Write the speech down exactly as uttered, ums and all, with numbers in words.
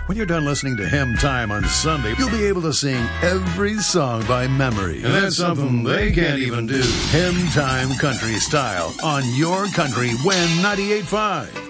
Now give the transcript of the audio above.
When you're done listening to Hymn Time on Sunday, you'll be able to sing every song by memory. And that's something they can't even do. Hymn Time Country Style on your Country Win ninety-eight point five.